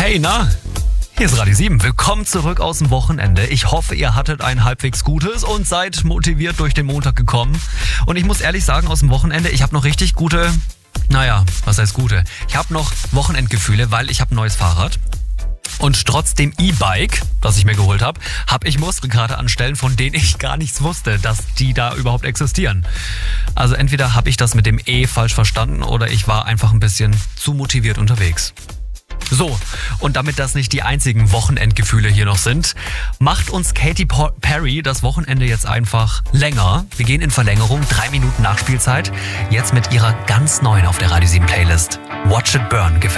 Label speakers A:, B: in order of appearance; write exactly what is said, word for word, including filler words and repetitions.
A: Hey, na? Hier ist Radio sieben. Willkommen zurück aus dem Wochenende. Ich hoffe, ihr hattet ein halbwegs gutes und seid motiviert durch den Montag gekommen. Und ich muss ehrlich sagen, aus dem Wochenende, ich habe noch richtig gute, naja, was heißt gute? Ich habe noch Wochenendgefühle, weil ich habe ein neues Fahrrad. Und trotz dem E-Bike, das ich mir geholt habe, habe ich Muskelkater an Stellen, von denen ich gar nichts wusste, dass die da überhaupt existieren. Also entweder habe ich das mit dem E falsch verstanden oder ich war einfach ein bisschen zu motiviert unterwegs. So, und damit das nicht die einzigen Wochenendgefühle hier noch sind, macht uns Katy Perry das Wochenende jetzt einfach länger. Wir gehen in Verlängerung, drei Minuten Nachspielzeit, jetzt mit ihrer ganz neuen auf der Radio sieben Playlist. Watch It Burn gefällt